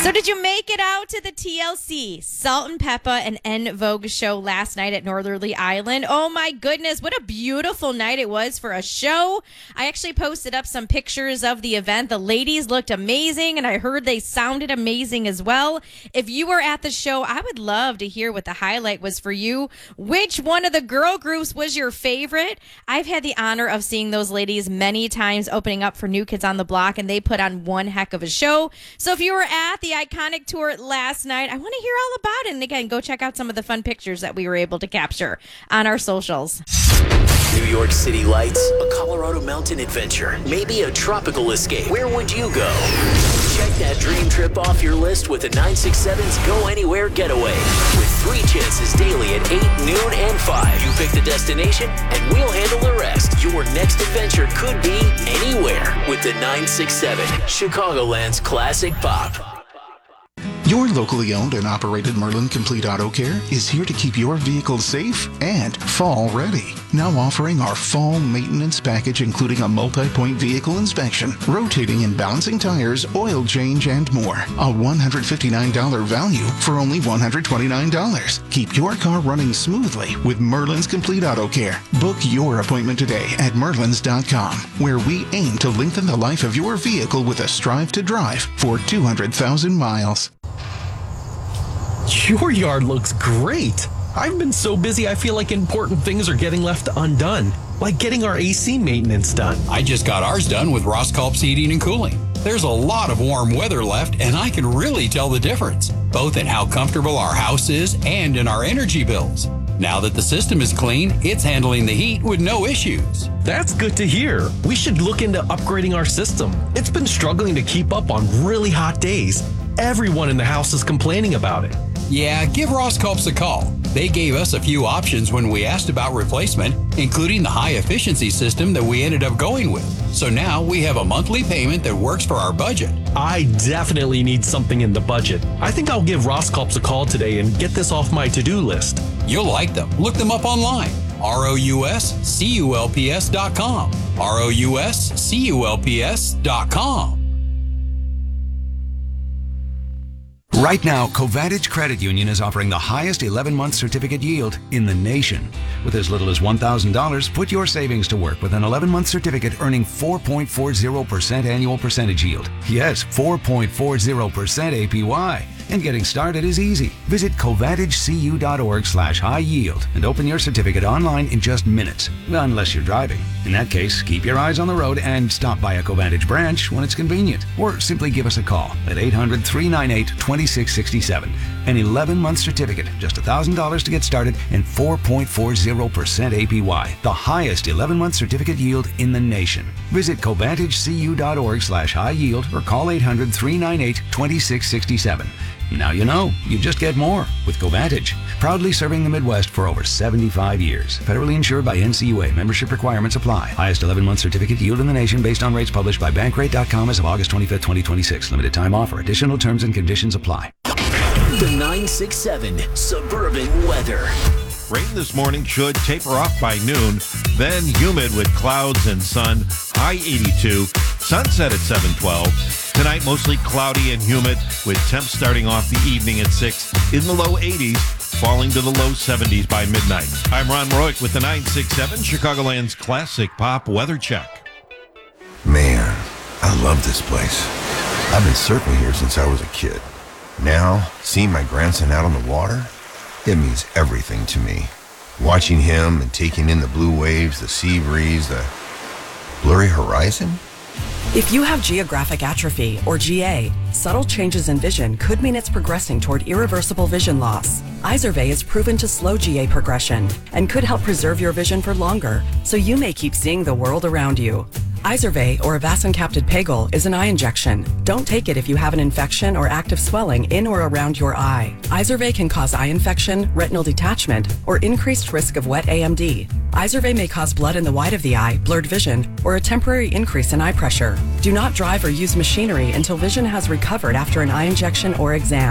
So did you make it out to the TLC, Salt and Peppa and En Vogue show last night at Northerly Island? Oh my goodness, what a beautiful night it was for a show. I actually posted up some pictures of the event. The ladies looked amazing, and I heard they sounded amazing as well. If you were at the show, I would love to hear what the highlight was for you. Which one of the girl groups was your favorite? I've had the honor of seeing those ladies many times opening up for New Kids on the Block, and they put on one heck of a show. So if you were at the iconic tour last night, I want to hear all about it. And again, go check out some of the fun pictures that we were able to capture on our socials. New York City lights, a Colorado mountain adventure, maybe a tropical escape. Where would you go? Check that dream trip off your list with the 967's Go Anywhere Getaway. With 3 chances daily at 8, noon, and 5. You pick the destination, and we'll handle the rest. Your next adventure could be anywhere with the 967, Chicagoland's classic pop. Your locally owned and operated Merlin Complete Auto Care is here to keep your vehicle safe and fall ready. Now offering our fall maintenance package, including a multi-point vehicle inspection, rotating and balancing tires, oil change, and more. A $159 value for only $129. Keep your car running smoothly with Merlin's Complete Auto Care. Book your appointment today at merlins.com, where we aim to lengthen the life of your vehicle with a Strive to Drive for 200,000 miles. Your yard looks great. I've been so busy I feel like important things are getting left undone, like getting our AC maintenance done. I just got ours done with Roskalp's Heating and Cooling. There's a lot of warm weather left, and I can really tell the difference, both in how comfortable our house is and in our energy bills. Now that the system is clean, it's handling the heat with no issues. That's good to hear. We should look into upgrading our system. It's been struggling to keep up on really hot days. Everyone in the house is complaining about it. Yeah, give Roskalp's a call. They gave us a few options when we asked about replacement, including the high-efficiency system that we ended up going with. So now we have a monthly payment that works for our budget. I definitely need something in the budget. I think I'll give Roskalp's a call today and get this off my to-do list. You'll like them. Look them up online. ROUSCULPS.com. ROUSCULPS.com. Right now, Covantage Credit Union is offering the highest 11-month certificate yield in the nation. With as little as $1,000, put your savings to work with an 11-month certificate earning 4.40% annual percentage yield. Yes, 4.40% APY. And getting started is easy. Visit covantagecu.org/high yield and open your certificate online in just minutes, unless you're driving. In that case, keep your eyes on the road and stop by a Covantage branch when it's convenient, or simply give us a call at 800-398-2667. An 11-month certificate, just $1,000 to get started, and 4.40% APY, the highest 11-month certificate yield in the nation. Visit covantagecu.org/high yield or call 800-398-2667. Now you know, you just get more with Covantage. Proudly serving the Midwest for over 75 years. Federally insured by NCUA. Membership requirements apply. Highest 11-month certificate yield in the nation based on rates published by Bankrate.com as of August 25, 2026. Limited time offer. Additional terms and conditions apply. The 967 Suburban Weather. Rain this morning should taper off by noon, then humid with clouds and sun. High 82. Sunset at 7:12. Tonight, mostly cloudy and humid with temps starting off the evening at 6 in the low 80s, falling to the low 70s by midnight. I'm Ron Roick with the 967 Chicagoland's classic pop weather check. Man, I love this place. I've been surfing here since I was a kid. Now, seeing my grandson out on the water, it means everything to me. Watching him and taking in the blue waves, the sea breeze, the blurry horizon. If you have geographic atrophy, or GA, subtle changes in vision could mean it's progressing toward irreversible vision loss. Izervay is proven to slow GA progression and could help preserve your vision for longer, so you may keep seeing the world around you. Izervay, or avacincaptad pegol, is an eye injection. Don't take it if you have an infection or active swelling in or around your eye. Izervay can cause eye infection, retinal detachment, or increased risk of wet AMD. Izervay may cause blood in the white of the eye, blurred vision, or a temporary increase in eye pressure. Do not drive or use machinery until vision has recovered after an eye injection or exam.